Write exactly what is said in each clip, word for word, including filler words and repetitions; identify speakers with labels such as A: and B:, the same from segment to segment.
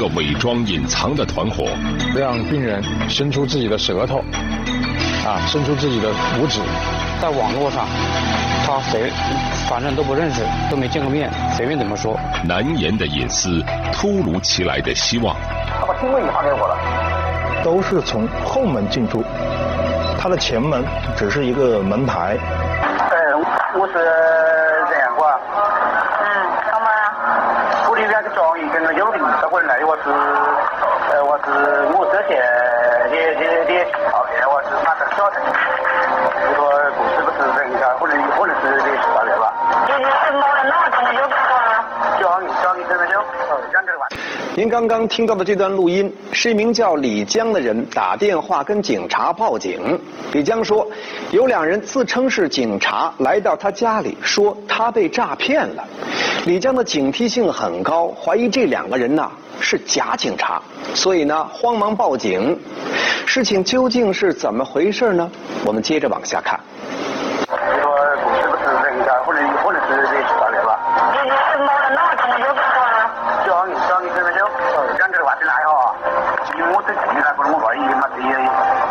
A: 个伪装隐藏的团伙，
B: 让病人伸出自己的舌头，啊，伸出自己的五指，
C: 在网络上，他谁反正都不认识，都没见过面，随便怎么说。
A: 难言的隐私，突如其来的希望。
D: 他把定位发给我了，
E: 都是从后门进出，他的前门只是一个门牌。
D: 呃，我是这样话，
F: 嗯，好吗？
D: 我里边的庄园跟着有病，到过来我是，呃，我是我这些的的的，好的，我是马上晓得。你说不是不是这一下，或者或者是的十八月吧？
F: 你你是摸了那真的有病啊？
D: 叫你叫你真的有，讲这个话。
G: 您刚刚听到的这段录音，是一名叫李江的人打电话跟警察报警。李江说，有两人自称是警察来到他家里，说他被诈骗了。李江的警惕性很高，怀疑这两个人呢是假警察，所以呢慌忙报警。事情究竟是怎么回事呢？我们接着往下看。
D: 你说不是不是这一下，或者或者是的十八月吧？
F: 你你是摸了那真的有病啊？
D: 叫你叫你真的有，讲这个话真来哈，因为我自己来不能我怀疑嘛这些。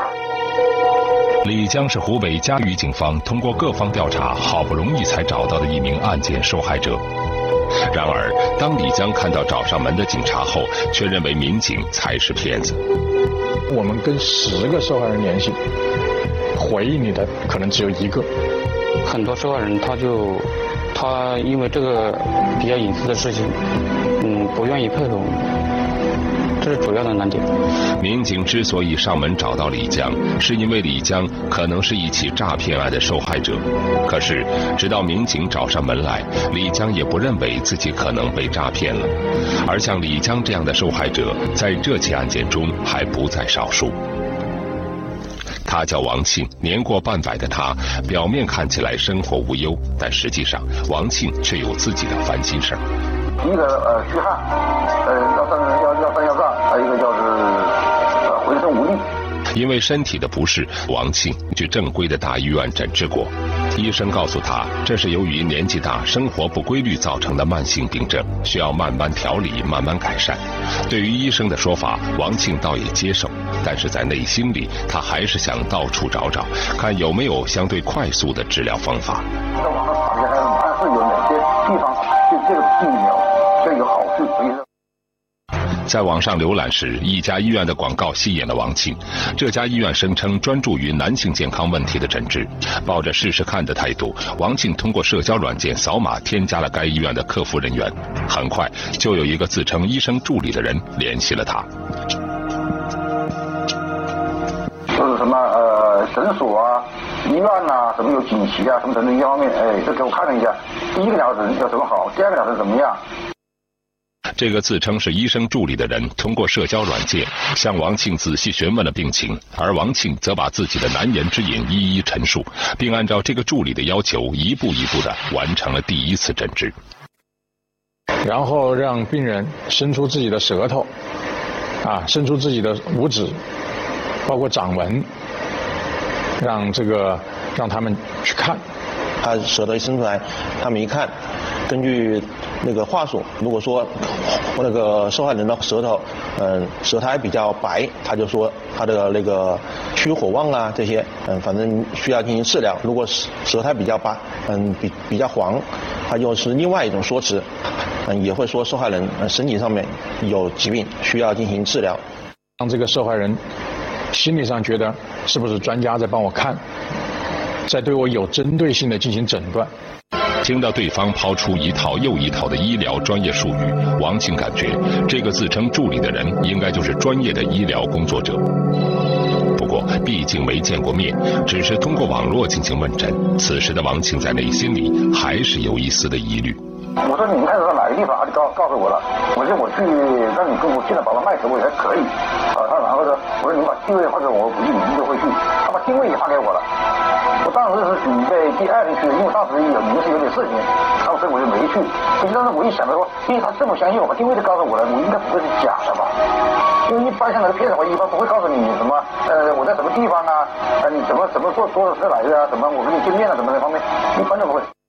A: 李江是湖北嘉鱼警方通过各方调查好不容易才找到的一名案件受害者。然而，当李江看到找上门的警察后，却认为民警才是骗子。
B: 我们跟十个受害人联系，回应你的可能只有一个。
C: 很多受害人他就他因为这个比较隐私的事情，嗯，不愿意配合我们，这是主要的难点。
A: 民警之所以上门找到李江，是因为李江可能是一起诈骗案的受害者。可是，直到民警找上门来，李江也不认为自己可能被诈骗了。而像李江这样的受害者，在这起案件中还不在少数。他叫王庆，年过半百的他，表面看起来生活无忧，但实际上，王庆却有自己的烦心事儿。
D: 一个呃虚汗，呃要上要要上要上，还有一个就是呃浑身无力。
A: 因为身体的不适，王庆去正规的大医院诊治过。医生告诉他，这是由于年纪大、生活不规律造成的慢性病症，需要慢慢调理、慢慢改善。对于医生的说法，王庆倒也接受，但是在内心里，他还是想到处找找，看有没有相对快速的治疗方法。
D: 在网上查一下，看是有哪些地方对这个疫苗最有好处，所以说。
A: 在网上浏览时，一家医院的广告吸引了王庆。这家医院声称专注于男性健康问题的诊治，抱着试试看的态度，王庆通过社交软件扫码添加了该医院的客服人员。很快，就有一个自称医生助理的人联系了他。
D: 就是什么呃诊所啊、医院呐、啊，什么有锦旗啊，什么等等一方面，哎，这给我看了一下。第一个疗程要怎么好，第二个疗程怎么样？
A: 这个自称是医生助理的人通过社交软件向王庆仔细询问了病情，而王庆则把自己的难言之隐一一陈述，并按照这个助理的要求一步一步地完成了第一次诊治。
B: 然后让病人伸出自己的舌头，啊，伸出自己的五指，包括掌纹，让这个让他们去看。
E: 他舌头一伸出来，他们一看，根据那个话术，如果说那个受害人的舌头，嗯，舌苔比较白，他就说他的那个虚火旺啊这些，嗯，反正需要进行治疗。如果舌苔比较白，嗯，比比较黄，他又是另外一种说辞，嗯，也会说受害人身体上面有疾病，需要进行治疗。
B: 让这个受害人心理上觉得是不是专家在帮我看，在对我有针对性的进行诊断。
A: 听到对方抛出一套又一套的医疗专业术语，王庆感觉这个自称助理的人应该就是专业的医疗工作者。不过毕竟没见过面，只是通过网络进行问诊，此时的王庆在内心里还是有一丝的疑虑。
D: 我说你们开始到哪个地方，他就告告诉我了。我说我去让你跟我进来把它卖给我也可以。啊，他然后说，我说你把定位或者我估计你们就会去。他把定位也发给我了。我当时是准备第二天去，因为当时有临时有点事情，当时我就没去。可是当时我一想到说，因为他这么相信我，把定位都告诉我了，我应该不会是假的吧？因为一般像那个骗子，我一般不会告诉你什么，呃，我在什么地方啊，呃，你怎么怎么坐坐的车来的啊，什么我跟你见面了什么那方面，一般都不会。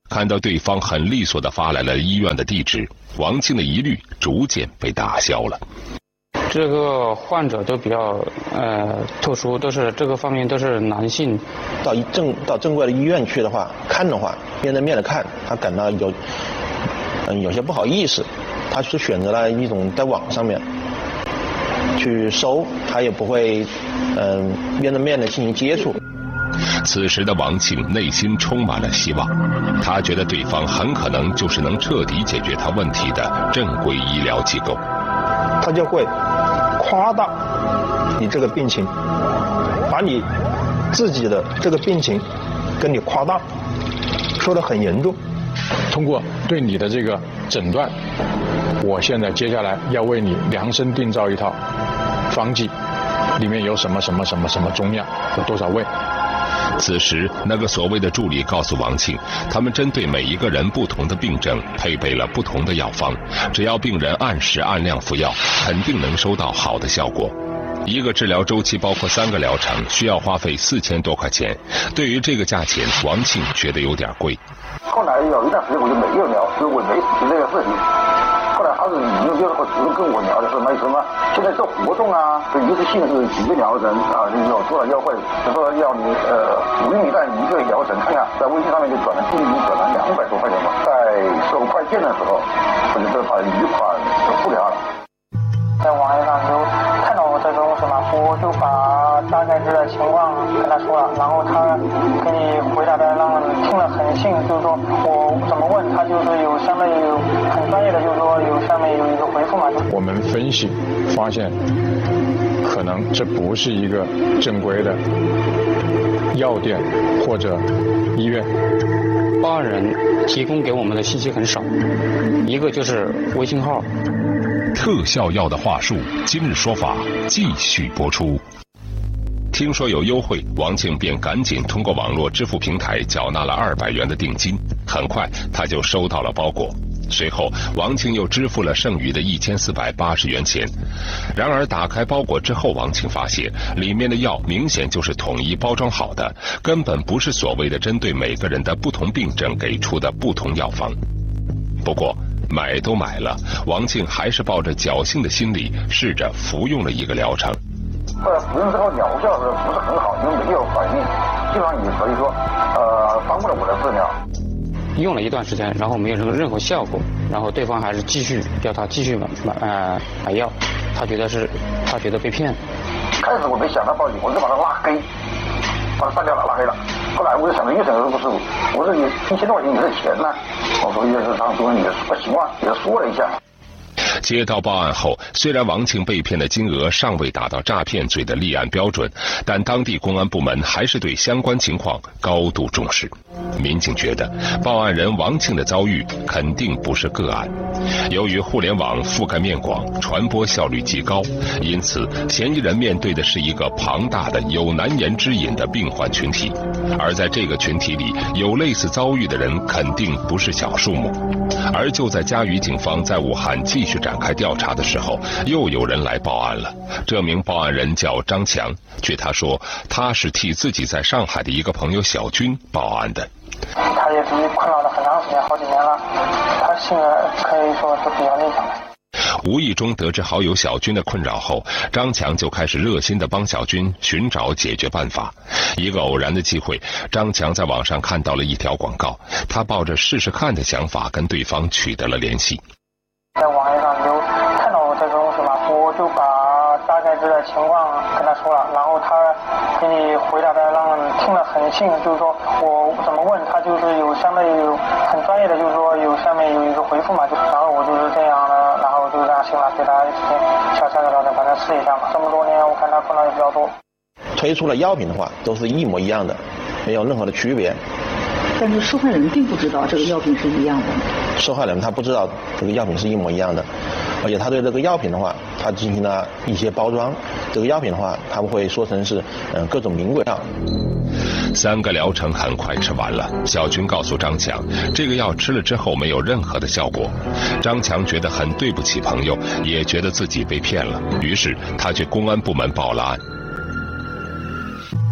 A: 看到对方很利索地发来了医院的地址，王庆的疑虑逐渐被打消了。
C: 这个患者都比较呃特殊，都是这个方面都是男性。
E: 到一正到正规的医院去的话，看的话，面对面的看，他感到有嗯有些不好意思，他是选择了一种在网上面去搜，他也不会嗯面对面的进行接触。
A: 此时的王庆内心充满了希望，他觉得对方很可能就是能彻底解决他问题的正规医疗机构。
H: 他就会夸大你这个病情，把你自己的这个病情跟你夸大，说得很严重。
B: 通过对你的这个诊断，我现在接下来要为你量身定造一套方剂，里面有什么什么什么什么中药，有多少味。
A: 此时，那个所谓的助理告诉王庆，他们针对每一个人不同的病症配备了不同的药方，只要病人按时按量服药，肯定能收到好的效果。一个治疗周期包括三个疗程，需要花费四千多块钱。对于这个价钱，王庆觉得有点贵。
D: 后来有一段时间我就没有聊，就我没提这个事情。后来他是已经就是跟我聊的是那什么，现在做活动啊，一次性是几个疗程啊，就是有多少优惠，就说要你呃五元一单一个疗程，看看在微信上面就转了定金转了两百多块钱吧。在收快件的时候，我就把余款付了。
I: 在网页上就看到我这种什么，我就把大概知的情况跟他说了，然后他给你回答的让人听了很信，就是说我怎么问他，就是有相对有很专业的，就是说有下面有一个回复嘛。
B: 我们分析发现，可能这不是一个正规的药店或者医院。
C: 报案人提供给我们的信息很少，一个就是微信号。
A: 特效药的话术，今日说法继续播出。听说有优惠，王庆便赶紧通过网络支付平台缴纳了二百元的定金。很快，他就收到了包裹。随后，王庆又支付了剩余的一千四百八十元钱。然而，打开包裹之后，王庆发现里面的药明显就是统一包装好的，根本不是所谓的针对每个人的不同病症给出的不同药方。不过，买都买了，王庆还是抱着侥幸的心理，试着服用了一个疗程。
D: 后来服用之后疗效是不是很好，因为没有反应，基本上也所以说，呃，耽误了我的治疗。
C: 用了一段时间，然后没有任何任何效果，然后对方还是继续要他继续买买呃买药，他觉得是他觉得被骗。
D: 开始我没想到报警，我就把他拉黑，把他删掉了，拉黑了。后来我就想着越想越不舒服，我说你一千多块钱你的钱呢？我说也是当中你的情况也说了一下。
A: 接到报案后，虽然王庆被骗的金额尚未达到诈骗罪的立案标准，但当地公安部门还是对相关情况高度重视。民警觉得，报案人王庆的遭遇肯定不是个案。由于互联网覆盖面广，传播效率极高，因此嫌疑人面对的是一个庞大的有难言之隐的病患群体，而在这个群体里，有类似遭遇的人肯定不是小数目。而就在嘉鱼警方在武汉继续展开调查的时候，又有人来报案了。这名报案人叫张强，据他说，他是替自己在上海的一个朋友小军报案的。
I: 他也是困扰了很长时间，好几年了。他性格可以说是比较内向的。
A: 无意中得知好友小军的困扰后，张强就开始热心地帮小军寻找解决办法。一个偶然的机会，张强在网上看到了一条广告，他抱着试试看的想法跟对方取得了联系。
I: 在网页上就看到我这个东西嘛，我就把大概知的情况跟他说了，然后他给你回答的让人听了很信，就是说我怎么问他，就是有相对有很专业的，就是说有下面有一个回复嘛，就然后我就是这样的，然后就让行了，给他小小的调整，反正试一下嘛。这么多年我看他困扰也比较多。
E: 推出了药品的话，都是一模一样的，没有任何的区别。
J: 但是受害人并不知道这个药品是一样的。
E: 受害人他不知道这个药品是一模一样的，而且他对这个药品的话，他进行了一些包装。这个药品的话，他们会说成是嗯、呃、各种名贵药。
A: 三个疗程很快吃完了，小军告诉张强，这个药吃了之后没有任何的效果。张强觉得很对不起朋友，也觉得自己被骗了，于是他去公安部门报了案。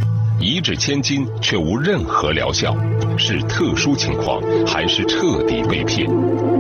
A: 一掷千金却无任何疗效，是特殊情况还是彻底被骗？